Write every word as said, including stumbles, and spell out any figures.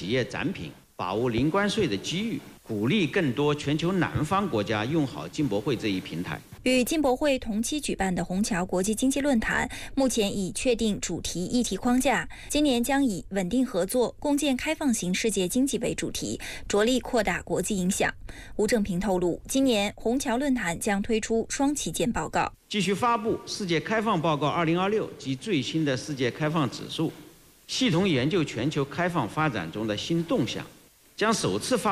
企业展品，把握零关税的机遇，鼓励更多全球南方国家用好进博会这一平台。 与进博会同期举办的虹桥国际经济论坛，目前已确定主题议题框架，今年将以稳定合作、共建开放型世界经济为主题，着力扩大国际影响。吴正平透露，今年虹桥论坛将推出双旗舰报告， 继续发布《世界开放报告二零二六》及最新的世界开放指数，系统研究全球开放发展中的新动向，将首次发